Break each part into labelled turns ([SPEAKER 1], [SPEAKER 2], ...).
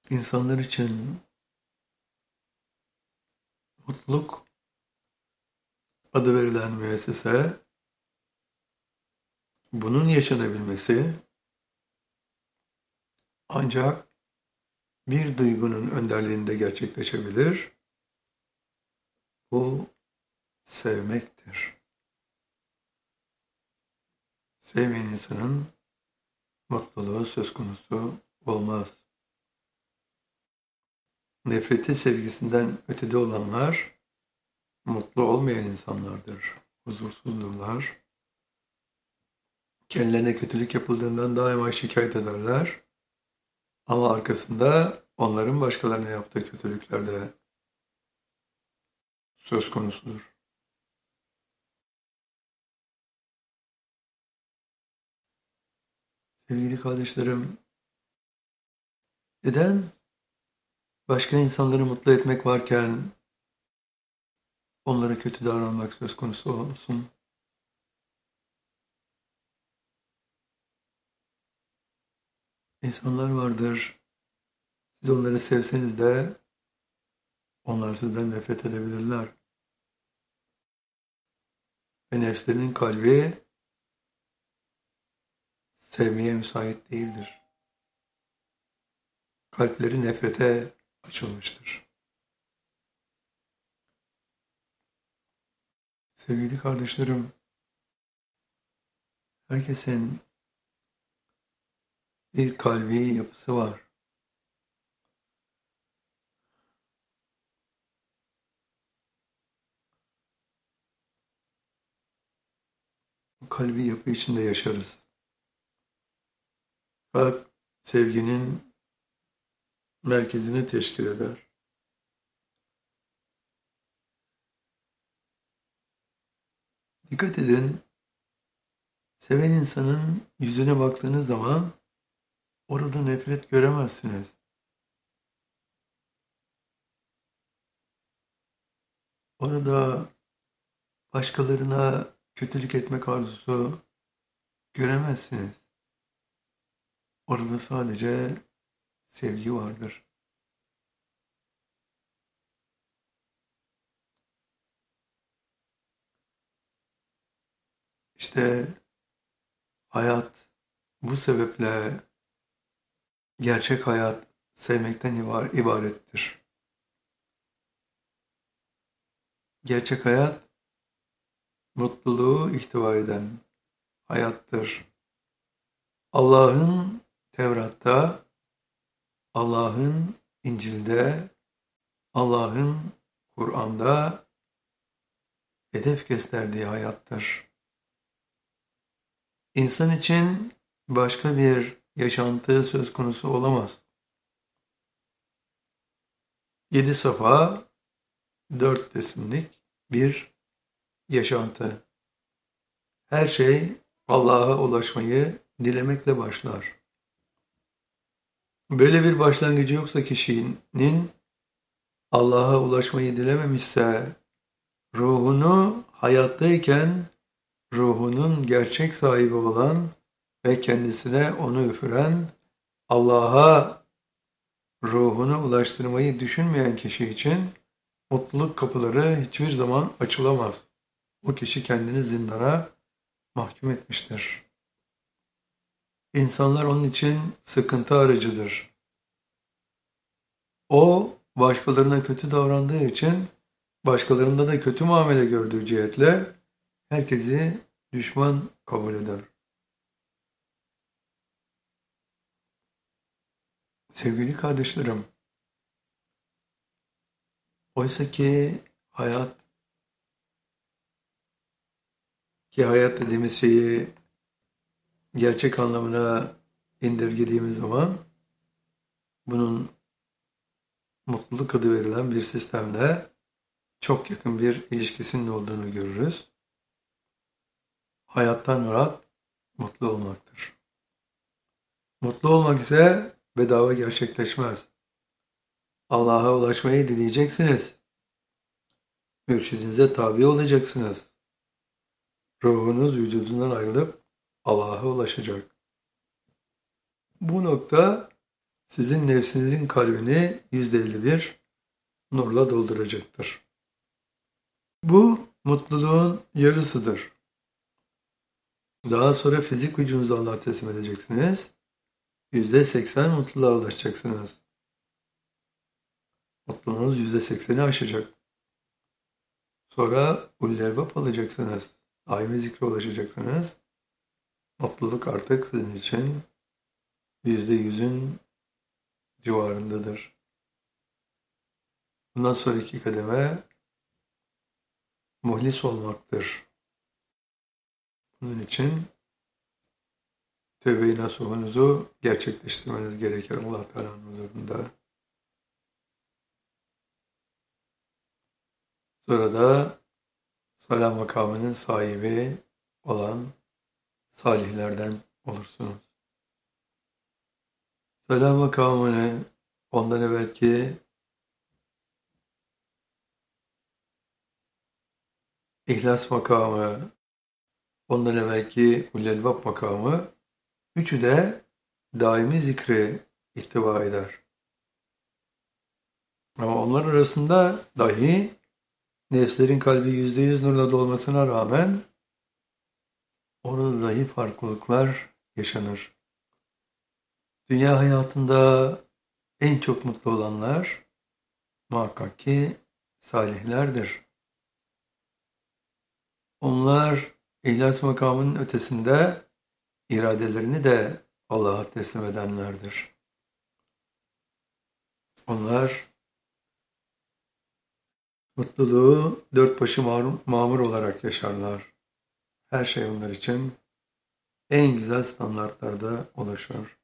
[SPEAKER 1] İnsanlar için mutluluk adı verilen müessese, bunun yaşanabilmesi ancak bir duygunun önderliğinde gerçekleşebilir. Bu sevmektir. Sevmeyen insanın mutluluğu söz konusu olmaz. Nefreti sevgisinden ötede olanlar mutlu olmayan insanlardır. Huzursuzdurlar. Kendilerine kötülük yapıldığından daima şikayet ederler. Ama arkasında onların başkalarına yaptığı kötülükler de söz konusudur. Sevgili kardeşlerim, neden başka insanları mutlu etmek varken onlara kötü davranmak söz konusu olsun? İnsanlar vardır, siz onları sevseniz de onlar sizden nefret edebilirler. Ve nefslerinin kalbi sevmeye müsait değildir. Kalpleri nefrete açılmıştır. Sevgili kardeşlerim, herkesin bir kalbi yapısı var. Bu kalbi yapı içinde yaşarız. Kalp sevginin merkezini teşkil eder. Dikkat edin, seven insanın yüzüne baktığınız zaman orada nefret göremezsiniz. Orada başkalarına kötülük etmek arzusu göremezsiniz. Orada sadece sevgi vardır. İşte hayat bu sebeple gerçek hayat sevmekten ibarettir. Gerçek hayat mutluluğu ihtiva eden hayattır. Allah'ın Tevrat'ta, Allah'ın İncil'de, Allah'ın Kur'an'da hedef gösterdiği hayattır. İnsan için başka bir yaşantı söz konusu olamaz. 7 safa, 4 resimlik bir yaşantı. Her şey Allah'a ulaşmayı dilemekle başlar. Böyle bir başlangıcı yoksa kişinin Allah'a ulaşmayı dilememişse ruhunu hayattayken ruhunun gerçek sahibi olan ve kendisine onu üfüren Allah'a ruhunu ulaştırmayı düşünmeyen kişi için mutluluk kapıları hiçbir zaman açılamaz. O kişi kendini zindana mahkum etmiştir. İnsanlar onun için sıkıntı aracıdır. O başkalarına kötü davrandığı için başkalarında da kötü muamele gördüğü cihetle herkesi düşman kabul eder. Sevgili kardeşlerim, oysa ki hayat dediğimiz şeyi gerçek anlamına indirgediğimiz zaman bunun mutluluk adı verilen bir sistemle çok yakın bir ilişkisinin olduğunu görürüz. Hayattan murat mutlu olmaktır. Mutlu olmak ise bedava gerçekleşmez. Allah'a ulaşmayı dileyeceksiniz. Mürşidinize tabi olacaksınız. Ruhunuz vücudundan ayrılıp Allah'a ulaşacak. Bu nokta sizin nefsinizin kalbini %51 nurla dolduracaktır. Bu mutluluğun yarısıdır. Daha sonra fizik vücudunuzu Allah'a teslim edeceksiniz. %80 mutluluğa ulaşacaksınız. Mutluluğunuz %80'i aşacak. Sonra ulul albab alacaksınız. Daimi zikre ulaşacaksınız. Mutluluk artık sizin için %100'ün civarındadır. Bundan sonraki kademe muhlis olmaktır. Bunun için tövbe-i nasuhunuzu gerçekleştirmeniz gerekir Allah Teala'nın huzurunda. Sonra da salam makamının sahibi olan salihlerden olursunuz. Salam makamını ondan evvelki İhlas makamı, ondan evvelki ulul albab makamı, üçü de daimi zikri ihtiva eder. Ama onlar arasında dahi nefslerin kalbi %100 nurla dolmasına rağmen orada dahi farklılıklar yaşanır. Dünya hayatında en çok mutlu olanlar muhakkak ki salihlerdir. Onlar İhlas makamının ötesinde iradelerini de Allah'a teslim edenlerdir. Onlar mutluluğu dört başı mamur olarak yaşarlar. Her şey onlar için en güzel standartlarda oluşur.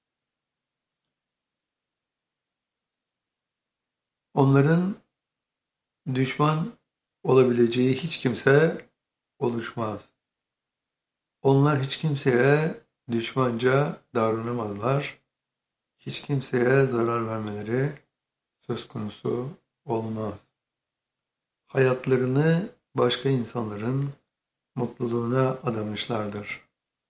[SPEAKER 1] Onların düşman olabileceği hiç kimse oluşmaz. Onlar hiç kimseye düşmanca davranamazlar. Hiç kimseye zarar vermeleri söz konusu olmaz. Hayatlarını başka insanların mutluluğuna adamışlardır.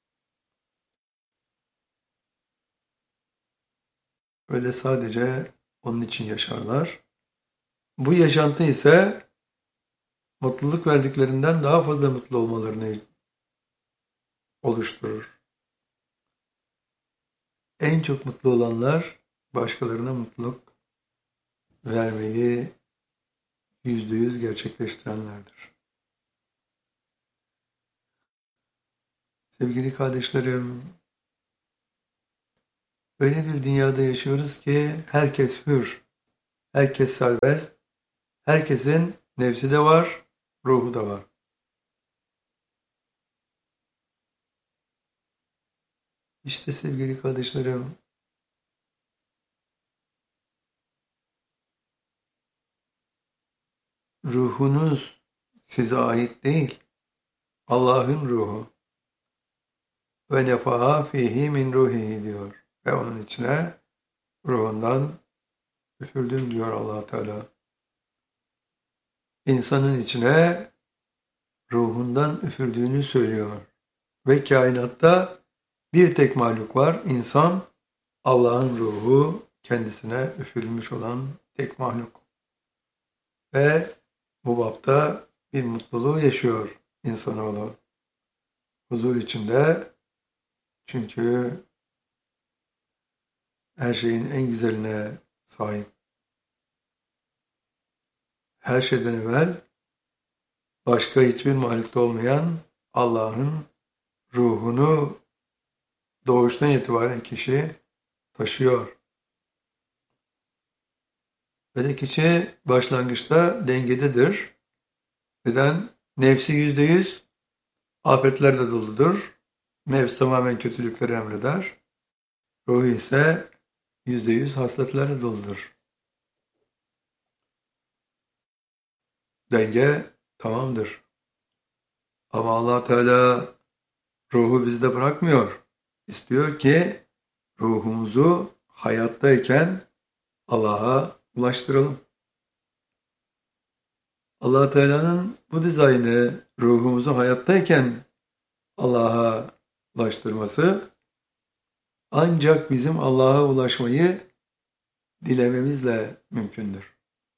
[SPEAKER 1] Öyle sadece onun için yaşarlar. Bu yaşantı ise mutluluk verdiklerinden daha fazla mutlu olmalarını oluşturur. En çok mutlu olanlar başkalarına mutluluk vermeyi %100 gerçekleştirenlerdir. Sevgili kardeşlerim, öyle bir dünyada yaşıyoruz ki herkes hür, herkes serbest, herkesin nefsi de var, ruhu da var. İşte sevgili kardeşlerim, ruhunuz size ait değil, Allah'ın ruhu. Ve nefaha fihi min ruhihi diyor. Ve onun içine ruhundan üfürdüm diyor Allah Teala. İnsanın içine ruhundan üfürdüğünü söylüyor. Ve kainatta bir tek mahluk var. İnsan, Allah'ın ruhu kendisine üfürülmüş olan tek mahluk. Ve bu bapta bir mutluluğu yaşıyor insanoğlu. Huzur içinde, çünkü her şeyin en güzeline sahip. Her şeyden evvel başka hiçbir mahlukta olmayan Allah'ın ruhunu doğuştan itibaren kişi taşıyor. Ve de kişi başlangıçta dengededir. Neden? Nefsi %100 afetlerle doludur. Nefs tamamen kötülükleri emreder. Ruhu ise %100 hasletlerle doludur. Denge tamamdır. Ama Allah Teala ruhu bizde bırakmıyor. İstiyor ki ruhumuzu hayattayken Allah'a ulaştıralım. Allah Teala'nın bu dizaynı ruhumuzu hayattayken Allah'a ulaştırması, ancak bizim Allah'a ulaşmayı dilememizle mümkündür.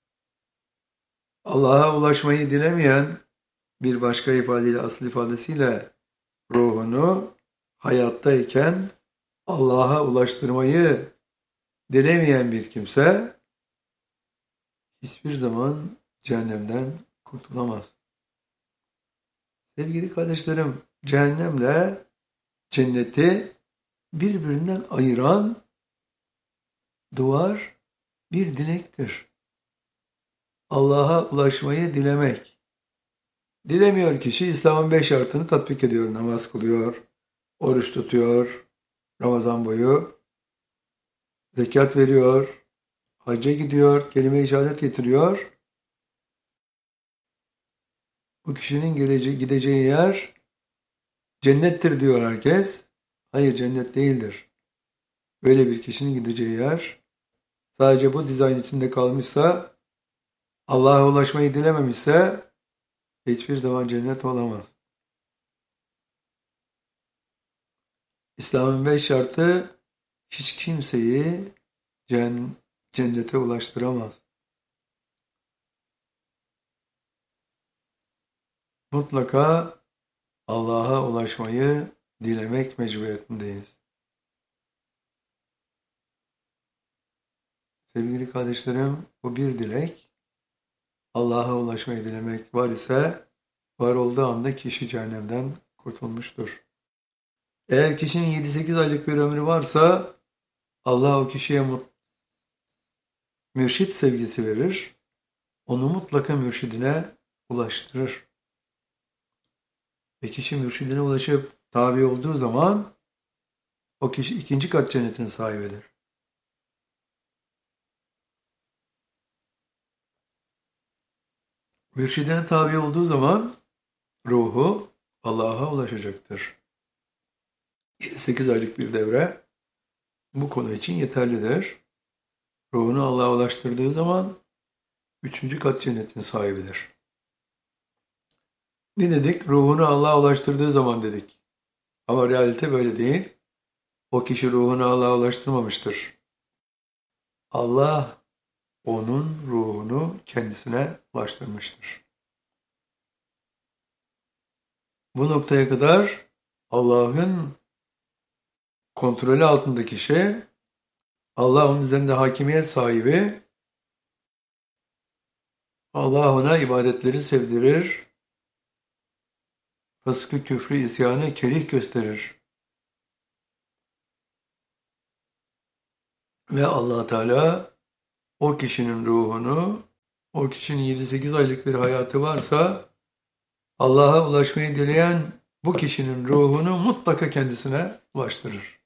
[SPEAKER 1] Allah'a ulaşmayı dilemeyen, bir başka ifadeyle, asıl ifadesiyle ruhunu hayattayken Allah'a ulaştırmayı dilemeyen bir kimse hiçbir zaman cehennemden kurtulamaz. Sevgili kardeşlerim, cehennemle cenneti birbirinden ayıran duvar bir dilektir. Allah'a ulaşmayı dilemek. Dilemiyor kişi, İslam'ın 5 şartını tatbik ediyor. Namaz kılıyor, oruç tutuyor, Ramazan boyu, zekat veriyor, hacca gidiyor, kelime-i şehadet getiriyor. Bu kişinin gideceği yer cennettir diyor herkes. Hayır, cennet değildir. Böyle bir kişinin gideceği yer sadece bu dizayn içinde kalmışsa, Allah'a ulaşmayı dilememişse hiçbir zaman cennet olamaz. İslam'ın 5 şartı hiç kimseyi cennete ulaştıramaz. Mutlaka Allah'a ulaşmayı dilemek mecburiyetindeyiz. Sevgili kardeşlerim, bu bir dilek. Allah'a ulaşmayı dilemek var ise, var olduğu anda kişi cehennemden kurtulmuştur. Eğer kişinin 7-8 aylık bir ömrü varsa, Allah o kişiye mürşit sevgisi verir, onu mutlaka mürşidine ulaştırır. Ve kişi mürşidine ulaşıp tabi olduğu zaman, o kişi 2. kat cennetin sahibidir. Mürşidine tabi olduğu zaman ruhu Allah'a ulaşacaktır. 7-8 aylık bir devre bu konu için yeterlidir. Ruhunu Allah'a ulaştırdığı zaman 3. kat cennetin sahibidir. Ne dedik? Ruhunu Allah'a ulaştırdığı zaman dedik. Ama realite böyle değil. O kişi ruhunu Allah'a ulaştırmamıştır. Allah onun ruhunu kendisine ulaştırmıştır. Bu noktaya kadar Allah'ın kontrolü altındaki kişi, Allah onun üzerinde hakimiyet sahibi, Allah ona ibadetleri sevdirir, fıskı, küfrü, isyanı kerih gösterir. Ve Allah Teala o kişinin ruhunu, o kişinin 7-8 aylık bir hayatı varsa, Allah'a ulaşmayı dileyen bu kişinin ruhunu mutlaka kendisine ulaştırır.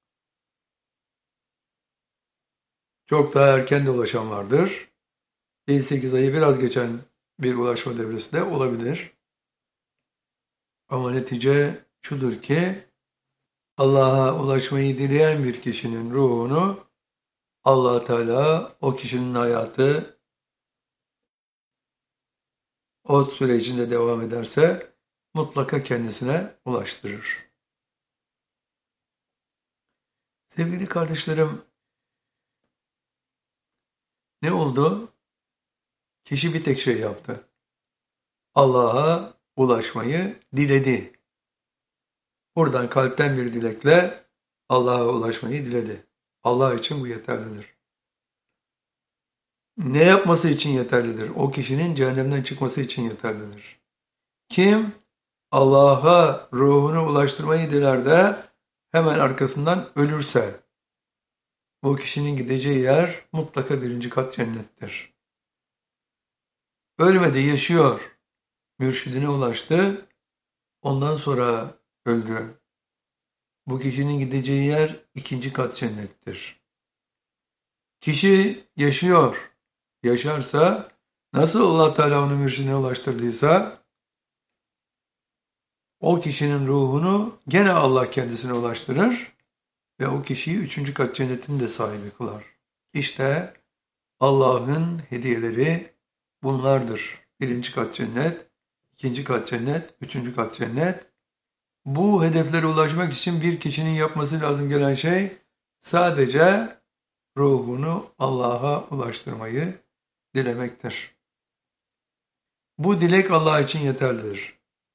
[SPEAKER 1] Çok daha erken de ulaşan vardır. 7-8 ayı biraz geçen bir ulaşma devresi de olabilir. Ama netice şudur ki, Allah'a ulaşmayı dileyen bir kişinin ruhunu Allah Teala o kişinin hayatı o sürecinde devam ederse mutlaka kendisine ulaştırır. Sevgili kardeşlerim, ne oldu? Kişi bir tek şey yaptı. Allah'a ulaşmayı diledi. Buradan kalpten bir dilekle Allah'a ulaşmayı diledi. Allah için bu yeterlidir. Ne yapması için yeterlidir? O kişinin cehennemden çıkması için yeterlidir. Kim Allah'a ruhunu ulaştırmayı diler de hemen arkasından ölürse, bu kişinin gideceği yer mutlaka 1. kat cennettir. Ölmedi, yaşıyor. Mürşidine ulaştı, ondan sonra öldü. Bu kişinin gideceği yer 2. kat cennettir. Kişi yaşıyor. Yaşarsa, nasıl Allah Teala onu mürşidine ulaştırdıysa, o kişinin ruhunu gene Allah kendisine ulaştırır ve o kişiyi 3. kat cennetin de sahibi kılar. İşte Allah'ın hediyeleri bunlardır. 1. kat cennet, 2. kat cennet, 3. kat cennet. Bu hedeflere ulaşmak için bir kişinin yapması lazım gelen şey, sadece ruhunu Allah'a ulaştırmayı dilemektir. Bu dilek Allah için yeterlidir.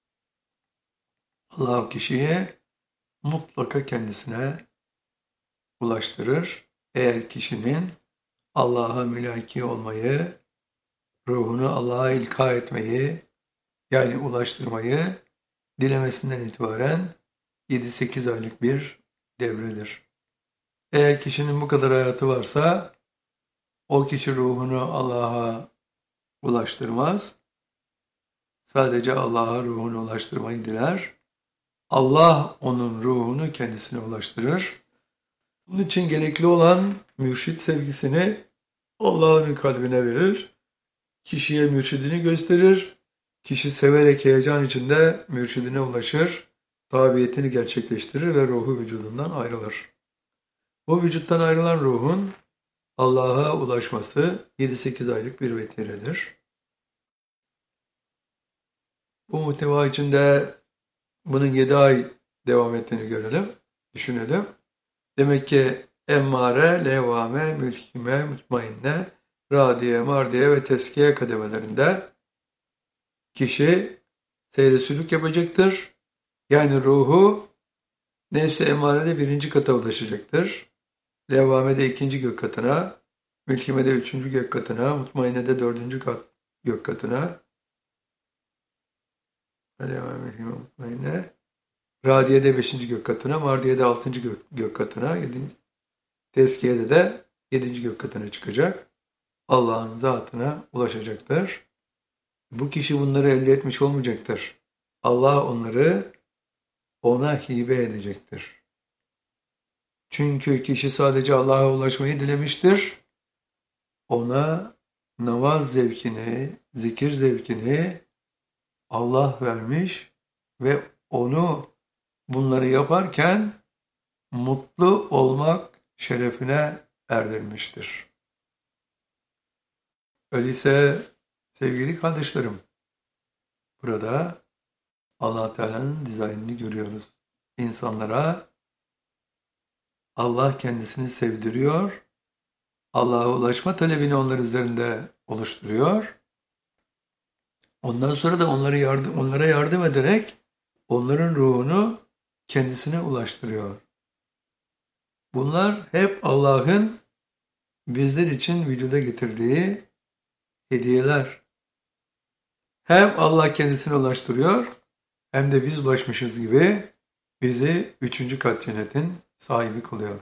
[SPEAKER 1] Allah kişiyi mutlaka kendisine ulaştırır. Eğer kişinin Allah'a mülaki olmayı, ruhunu Allah'a ilka etmeyi, yani ulaştırmayı dilemesinden itibaren 7-8 aylık bir devredir. Eğer kişinin bu kadar hayatı varsa, o kişi ruhunu Allah'a ulaştırmaz. Sadece Allah'a ruhunu ulaştırmayı diler. Allah onun ruhunu kendisine ulaştırır. Bunun için gerekli olan mürşit sevgisini Allah'ın kalbine verir. Kişiye mürşidini gösterir. Kişi severek heyecan içinde mürşidine ulaşır. Tabiyetini gerçekleştirir ve ruhu vücudundan ayrılır. Bu vücuttan ayrılan ruhun Allah'a ulaşması 7-8 aylık bir vetiredir. Bu muhteva içinde bunun 7 ay devam ettiğini görelim, düşünelim. Demek ki emmare, levvame, mülkime, mutmainne, radiye, mardiye ve teskiye kademelerinde kişi seyri sülük yapacaktır. Yani ruhu nefs-i emmarede 1. kata ulaşacaktır. Levvamede 2. gök katına, mülkimede 3. gök katına, mutmainede 4. gök katına, radiyede 5. gök katına, mardiyede 6. gök katına, tezkiyede de 7. gök katına çıkacak. Allah'ın zatına ulaşacaktır. Bu kişi bunları elde etmiş olmayacaktır. Allah onları ona hibe edecektir. Çünkü kişi sadece Allah'a ulaşmayı dilemiştir. Ona namaz zevkini, zikir zevkini Allah vermiş ve onu bunları yaparken mutlu olmak şerefine erdirmiştir. Öyleyse sevgili kardeşlerim, burada Allah Teala'nın dizaynını görüyoruz. İnsanlara Allah kendisini sevdiriyor, Allah'a ulaşma talebini onlar üzerinde oluşturuyor. Ondan sonra da onlara yardım ederek onların ruhunu kendisine ulaştırıyor. Bunlar hep Allah'ın bizler için vücuda getirdiği hediyeler. Hem Allah kendisine ulaştırıyor, hem de biz ulaşmışız gibi bizi 3. kat cennetin sahibi kılıyor.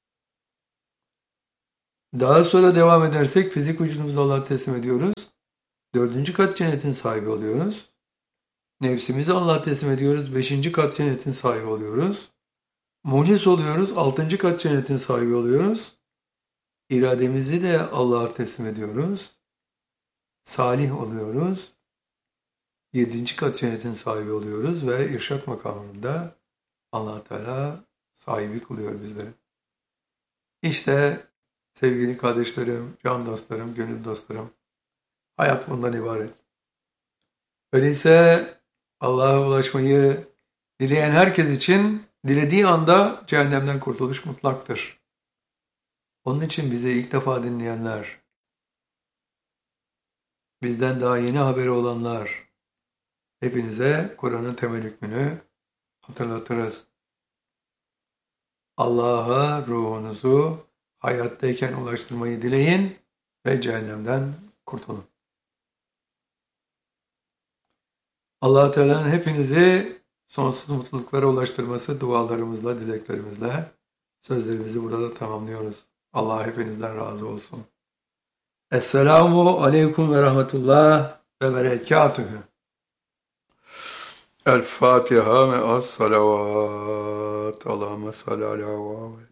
[SPEAKER 1] Daha sonra devam edersek fizik vücudumuzu Allah'a teslim ediyoruz. 4. kat cennetin sahibi oluyoruz. Nefsimizi Allah'a teslim ediyoruz. 5. kat cennetin sahibi oluyoruz. Muhlis oluyoruz. 6. kat cennetin sahibi oluyoruz. İrademizi de Allah'a teslim ediyoruz. Salih oluyoruz. 7. kat cennetin sahibi oluyoruz ve irşat makamında Allah Teala sahibi kılıyor bizleri. İşte sevgili kardeşlerim, can dostlarım, gönül dostlarım, hayat bundan ibaret. Öyleyse Allah'a ulaşmayı dileyen herkes için dilediği anda cehennemden kurtuluş mutlaktır. Onun için bizi ilk defa dinleyenler, bizden daha yeni haberi olanlar, hepinize Kur'an'ın temel hükmünü hatırlatırız. Allah'a ruhunuzu hayattayken ulaştırmayı dileyin ve cehennemden kurtulun. Allah Teala'nın hepinizi sonsuz mutluluklara ulaştırması dualarımızla, dileklerimizle sözlerimizi burada tamamlıyoruz. Allah hepinizden razı olsun. Esselamu aleyküm ve rahmetullah ve berekatühü. El Fatiha me'as salavat. Allahümme salli ala